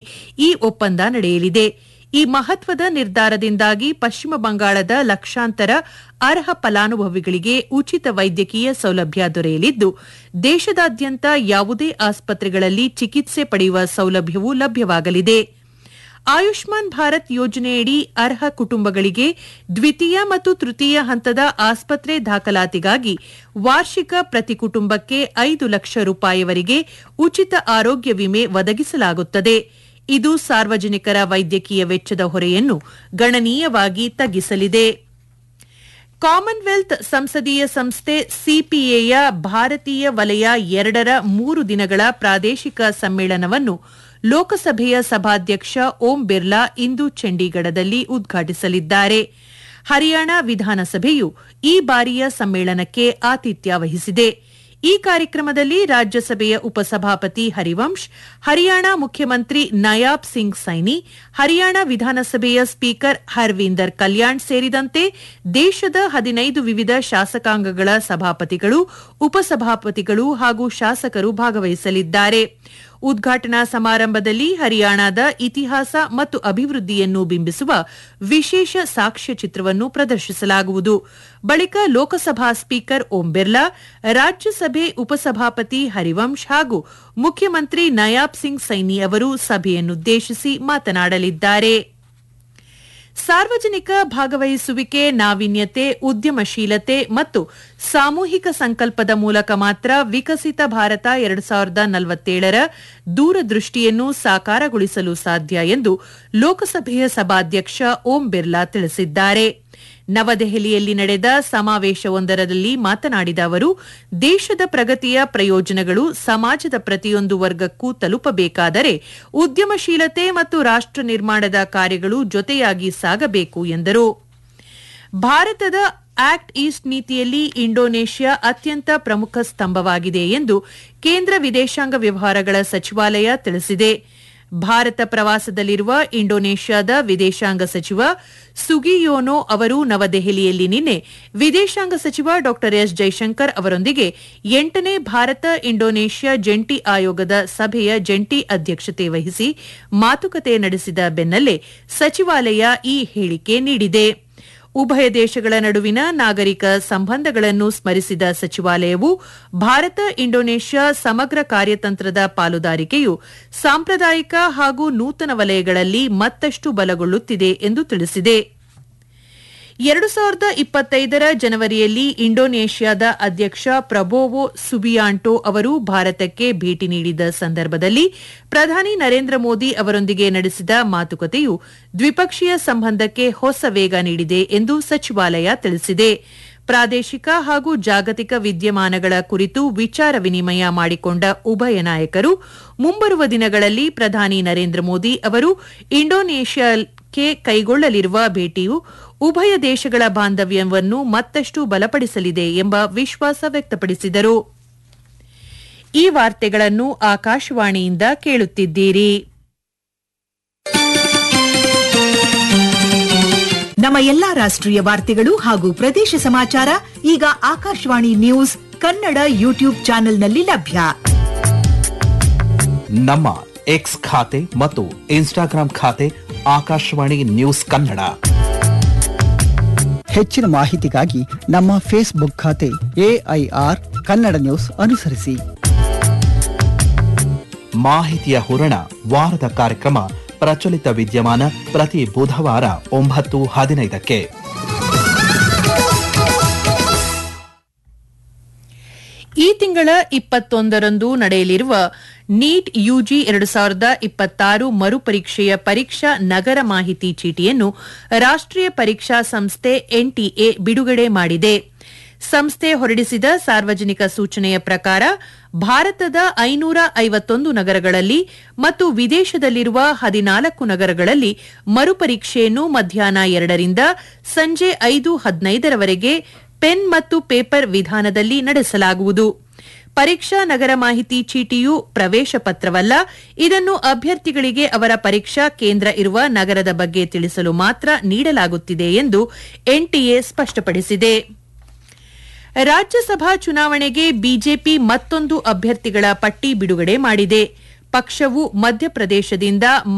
ಈ ಒಪ್ಪಂದ ನಡೆಯಲಿದೆ. ಈ ಮಹತ್ವದ ನಿರ್ಧಾರದಿಂದಾಗಿ ಪಶ್ಚಿಮ ಬಂಗಾಳದ ಲಕ್ಷಾಂತರ ಅರ್ಹ ಫಲಾನುಭವಿಗಳಿಗೆ ಉಚಿತ ವೈದ್ಯಕೀಯ ಸೌಲಭ್ಯ ದೊರೆಯಲಿದ್ದು, ದೇಶದಾದ್ಯಂತ ಯಾವುದೇ ಆಸ್ಪತ್ರೆಗಳಲ್ಲಿ ಚಿಕಿತ್ಸೆ ಪಡೆಯುವ ಸೌಲಭ್ಯವೂ ಲಭ್ಯವಾಗಲಿದೆ. ಆಯುಷ್ಮಾನ್ ಭಾರತ್ ಯೋಜನೆಯಡಿ ಅರ್ಹ ಕುಟುಂಬಗಳಿಗೆ ದ್ವಿತೀಯ ಮತ್ತು ತೃತೀಯ ಹಂತದ ಆಸ್ಪತ್ರೆ ದಾಖಲಾತಿಗಾಗಿ ವಾರ್ಷಿಕ ಪ್ರತಿ ಕುಟುಂಬಕ್ಕೆ 5 ಲಕ್ಷ ರೂಪಾಯಿವರೆಗೆ ಉಚಿತ ಆರೋಗ್ಯ ವಿಮೆ ಒದಗಿಸಲಾಗುತ್ತದೆ. ಇದು ಸಾರ್ವಜನಿಕರ ವೈದ್ಯಕೀಯ ವೆಚ್ಚದ ಹೊರೆಯನ್ನು ಗಣನೀಯವಾಗಿ ತಗ್ಗಿಸಲಿದೆ. ಕಾಮನ್ವೆಲ್ತ್ ಸಂಸದೀಯ ಸಂಸ್ಥೆ ಸಿಪಿಎಯ ಭಾರತೀಯ ವಲಯ 2ರ 3 ದಿನಗಳ ಪ್ರಾದೇಶಿಕ ಸಮ್ಮೇಳನವನ್ನು ಲೋಕಸಭೆಯ ಸಭಾಧ್ಯಕ್ಷ ಓಂ ಬಿರ್ಲಾ ಇಂದು ಚಂಡೀಗಢದಲ್ಲಿ ಉದ್ಘಾಟಿಸಲಿದ್ದಾರೆ. ಹರಿಯಾಣ ವಿಧಾನಸಭೆಯು ಈ ಬಾರಿಯ ಸಮ್ಮೇಳನಕ್ಕೆ ಆತಿಥ್ಯ ವಹಿಸಿದೆ. ಈ ಕಾರ್ಯಕ್ರಮದಲ್ಲಿ ರಾಜ್ಯಸಭೆಯ ಉಪಸಭಾಪತಿ ಹರಿವಂಶ್, ಹರಿಯಾಣ ಮುಖ್ಯಮಂತ್ರಿ ನಯಾಬ್ ಸಿಂಗ್ ಸೈನಿ, ಹರಿಯಾಣ ವಿಧಾನಸಭೆಯ ಸ್ಪೀಕರ್ ಹರ್ವೀಂದರ್ ಕಲ್ಯಾಣ್ ಸೇರಿದಂತೆ ದೇಶದ 15 ವಿವಿಧ ಶಾಸಕಾಂಗಗಳ ಸಭಾಪತಿಗಳು, ಉಪಸಭಾಪತಿಗಳು ಹಾಗೂ ಶಾಸಕರು ಭಾಗವಹಿಸಲಿದ್ದಾರೆ. ಉದ್ಘಾಟನಾ ಸಮಾರಂಭದಲ್ಲಿ ಹರಿಯಾಣದ ಇತಿಹಾಸ ಮತ್ತು ಅಭಿವೃದ್ಧಿಯನ್ನು ಬಿಂಬಿಸುವ ವಿಶೇಷ ಸಾಕ್ಷ್ಯಚಿತ್ರವನ್ನು ಪ್ರದರ್ಶಿಸಲಾಗುವುದು. ಬಳಿಕ ಲೋಕಸಭಾ ಸ್ಪೀಕರ್ ಓಂ ಬಿರ್ಲಾ, ರಾಜ್ಯಸಭೆ ಉಪಸಭಾಪತಿ ಹರಿವಂಶ್ ಹಾಗೂ ಮುಖ್ಯಮಂತ್ರಿ ನಯಾಬ್ ಸಿಂಗ್ ಸೈನಿ ಅವರು ಸಭೆಯನ್ನುದ್ದೇಶಿಸಿ ಮಾತನಾಡಲಿದ್ದಾರೆ. ಸಾರ್ವಜನಿಕ ಭಾಗವಹಿಸುವಿಕೆ, ನಾವೀನ್ಯತೆ, ಉದ್ಯಮಶೀಲತೆ ಮತ್ತು ಸಾಮೂಹಿಕ ಸಂಕಲ್ಪದ ಮೂಲಕ ಮಾತ್ರ ವಿಕಸಿತ ಭಾರತ 2047ರ ದೂರದೃಷ್ಟಿಯನ್ನು ಸಾಕಾರಗೊಳಿಸಲು ಸಾಧ್ಯ ಎಂದು ಲೋಕಸಭೆಯ ಸಭಾಧ್ಯಕ್ಷ ಓಂ ಬಿರ್ಲಾ ತಿಳಿಸಿದ್ದಾರೆ. ನವದೆಹಲಿಯಲ್ಲಿ ನಡೆದ ಸಮಾವೇಶವೊಂದರಲ್ಲಿ ಮಾತನಾಡಿದ ಅವರು, ದೇಶದ ಪ್ರಗತಿಯ ಪ್ರಯೋಜನಗಳು ಸಮಾಜದ ಪ್ರತಿಯೊಂದು ವರ್ಗಕ್ಕೂ ತಲುಪಬೇಕಾದರೆ ಉದ್ಯಮಶೀಲತೆ ಮತ್ತು ರಾಷ್ಟ್ರ ನಿರ್ಮಾಣದ ಕಾರ್ಯಗಳು ಜೊತೆಯಾಗಿ ಸಾಗಬೇಕು ಎಂದರು. ಭಾರತದ ಆಕ್ಟ್ ಈಸ್ಟ್ ನೀತಿಯಲ್ಲಿ ಇಂಡೋನೇಷ್ಯಾ ಅತ್ಯಂತ ಪ್ರಮುಖ ಸ್ತಂಭವಾಗಿದೆ ಎಂದು ಕೇಂದ್ರ ವಿದೇಶಾಂಗ ವ್ಯವಹಾರಗಳ ಸಚಿವಾಲಯ ತಿಳಿಸಿದೆ. ಭಾರತ ಪ್ರವಾಸದಲ್ಲಿರುವ ಇಂಡೋನೇಷ್ಯಾದ ವಿದೇಶಾಂಗ ಸಚಿವ ಸುಗಿಯೋನೋ ಅವರು ನವದೆಹಲಿಯಲ್ಲಿ ನಿನ್ನೆ ವಿದೇಶಾಂಗ ಸಚಿವ ಡಾ ಎಸ್ ಜೈಶಂಕರ್ ಅವರೊಂದಿಗೆ 8ನೇ ಭಾರತ ಇಂಡೋನೇಷ್ಯಾ ಜಂಟಿ ಆಯೋಗದ ಸಭೆಯ ಜಂಟಿ ಅಧ್ಯಕ್ಷತೆ ವಹಿಸಿ ಮಾತುಕತೆ ನಡೆಸಿದ ಬೆನ್ನಲ್ಲೇ ಸಚಿವಾಲಯ ಈ ಹೇಳಿಕೆ ನೀಡಿದೆ. ಉಭಯ ದೇಶಗಳ ನಡುವಿನ ನಾಗರಿಕ ಸಂಬಂಧಗಳನ್ನು ಸ್ಮರಿಸಿದ ಸಚಿವಾಲಯವು, ಭಾರತ ಇಂಡೋನೇಷ್ಯಾ ಸಮಗ್ರ ಕಾರ್ಯತಂತ್ರದ ಪಾಲುದಾರಿಕೆಯು ಸಾಂಪ್ರದಾಯಿಕ ಹಾಗೂ ನೂತನ ವಲಯಗಳಲ್ಲಿ ಮತ್ತಷ್ಟು ಬಲಗೊಳ್ಳುತ್ತಿದೆ ಎಂದು ತಿಳಿಸಿದೆ. 2025ರ ಜನವರಿಯಲ್ಲಿ ಇಂಡೋನೇಷ್ಯಾದ ಅಧ್ಯಕ್ಷ ಪ್ರಬೋವೋ ಸುಬಿಯಾಂಟೋ ಅವರು ಭಾರತಕ್ಕೆ ಭೇಟಿ ನೀಡಿದ ಸಂದರ್ಭದಲ್ಲಿ ಪ್ರಧಾನಿ ನರೇಂದ್ರ ಮೋದಿ ಅವರೊಂದಿಗೆ ನಡೆಸಿದ ಮಾತುಕತೆಯು ದ್ವಿಪಕ್ಷೀಯ ಸಂಬಂಧಕ್ಕೆ ಹೊಸ ವೇಗ ನೀಡಿದೆ ಎಂದು ಸಚಿವಾಲಯ ತಿಳಿಸಿದೆ. ಪ್ರಾದೇಶಿಕ ಹಾಗೂ ಜಾಗತಿಕ ವಿದ್ಯಮಾನಗಳ ಕುರಿತು ವಿಚಾರ ವಿನಿಮಯ ಮಾಡಿಕೊಂಡ ಉಭಯ ನಾಯಕರು, ಮುಂಬರುವ ದಿನಗಳಲ್ಲಿ ಪ್ರಧಾನಿ ನರೇಂದ್ರ ಮೋದಿ ಅವರು ಇಂಡೋನೇಷ್ಯಾಕ್ಕೆ ಕೈಗೊಳ್ಳಲಿರುವ ಭೇಟಿಯು ಉಭಯ ದೇಶಗಳ ಬಾಂಧವ್ಯವನ್ನು ಮತ್ತಷ್ಟು ಬಲಪಡಿಸಲಿದೆ ಎಂಬ ವಿಶ್ವಾಸ ವ್ಯಕ್ತಪಡಿಸಿದರು. ಈ ವಾರ್ತೆಗಳನ್ನು ಆಕಾಶವಾಣಿಯಿಂದ ಕೇಳುತ್ತಿದ್ದೀರಿ. ನಮ್ಮ ಎಲ್ಲಾ ರಾಷ್ಟ್ರೀಯ ವಾರ್ತೆಗಳು ಹಾಗೂ ಪ್ರದೇಶ ಸಮಾಚಾರ ಈಗ ಆಕಾಶವಾಣಿ ನ್ಯೂಸ್ ಕನ್ನಡ ಯೂಟ್ಯೂಬ್ ಚಾನೆಲ್ನಲ್ಲಿ ಲಭ್ಯ. ನಮ್ಮ ಎಕ್ಸ್ ಖಾತೆ ಮತ್ತು ಇನ್ಸ್ಟಾಗ್ರಾಂ ಖಾತೆ ಆಕಾಶವಾಣಿ ನ್ಯೂಸ್ ಕನ್ನಡ. ಹೆಚ್ಚಿನ ಮಾಹಿತಿಗಾಗಿ ನಮ್ಮ ಫೇಸ್ಬುಕ್ ಖಾತೆ AIR ಕನ್ನಡ ನ್ಯೂಸ್ ಅನುಸರಿಸಿ. ಮಾಹಿತಿಯ ಹೂರಣ ವಾರದ ಕಾರ್ಯಕ್ರಮ ಪ್ರಚಲಿತ ವಿದ್ಯಮಾನ ಪ್ರತಿ ಬುಧವಾರ 9:15ಕ್ಕೆ. ಈ ತಿಂಗಳ 21ರಂದು ನಡೆಯಲಿರುವ ನೀಟ್ ಯುಜಿ 2026 ಮರುಪರೀಕ್ಷೆಯ ಪರೀಕ್ಷಾ ನಗರ ಮಾಹಿತಿ ಚೀಟಿಯನ್ನು ರಾಷ್ಟ್ರೀಯ ಪರೀಕ್ಷಾ ಸಂಸ್ಥೆ NTA ಬಿಡುಗಡೆ ಮಾಡಿದೆ. ಸಂಸ್ಥೆ ಹೊರಡಿಸಿದ ಸಾರ್ವಜನಿಕ ಸೂಚನೆಯ ಪ್ರಕಾರ ಭಾರತದ 551 ನಗರಗಳಲ್ಲಿ ಮತ್ತು ವಿದೇಶದಲ್ಲಿರುವ 14 ನಗರಗಳಲ್ಲಿ ಮರುಪರೀಕ್ಷೆಯನ್ನು ಮಧ್ಯಾಹ್ನ 2ರಿಂದ ಸಂಜೆ 5:15ರವರೆಗೆ ಪೆನ್ ಮತ್ತು ಪೇಪರ್ ವಿಧಾನದಲ್ಲಿ ನಡೆಸಲಾಗುವುದು. ಪರೀಕ್ಷಾ ನಗರ ಮಾಹಿತಿ ಚೀಟಿಯು ಪ್ರವೇಶ ಪತ್ರವಲ್ಲ. ಇದನ್ನು ಅಭ್ಯರ್ಥಿಗಳಿಗೆ ಅವರ ಪರೀಕ್ಷಾ ಕೇಂದ್ರ ಇರುವ ನಗರದ ಬಗ್ಗೆ ತಿಳಿಸಲು ಮಾತ್ರ ನೀಡಲಾಗುತ್ತಿದೆ ಎಂದು NTA ಸ್ಪಷ್ಟಪಡಿಸಿದೆ. ರಾಜ್ಯಸಭಾ ಚುನಾವಣೆಗೆ ಬಿಜೆಪಿ ಮತ್ತೊಂದು ಅಭ್ಯರ್ಥಿಗಳ ಪಟ್ಟಿ ಬಿಡುಗಡೆ ಮಾಡಿದೆ. ಪಕ್ಷವು ಮಧ್ಯಪ್ರದೇಶದಿಂದ